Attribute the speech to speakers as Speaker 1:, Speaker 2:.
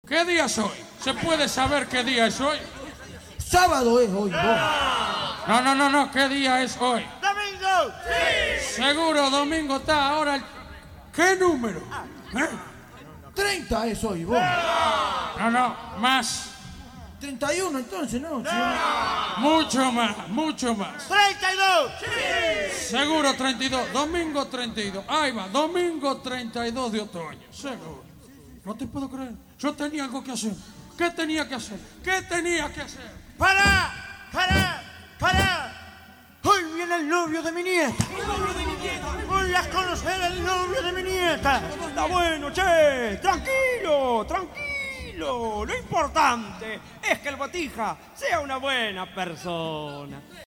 Speaker 1: ¿Qué día es hoy? ¿Se puede saber qué día es hoy?
Speaker 2: Sábado es hoy, vos.
Speaker 1: No. ¿Qué día es hoy?
Speaker 3: ¡Domingo! ¡Sí!
Speaker 1: Seguro, domingo está ahora. ¿Qué número?
Speaker 2: 30 es hoy, vos.
Speaker 1: No, más.
Speaker 2: 31 entonces, ¿no? Sí.
Speaker 1: Mucho más.
Speaker 3: ¡32! ¡Sí!
Speaker 1: Seguro 32. Domingo 32. Ahí va, domingo 32 de otoño. Seguro. No te puedo creer. Yo tenía algo que hacer. ¿Qué tenía que hacer?
Speaker 3: ¡Para! Hoy viene el novio de mi nieta. Voy a conocer al novio de mi nieta.
Speaker 4: Está bueno, che. Tranquilo. Lo importante es que el Botija sea una buena persona.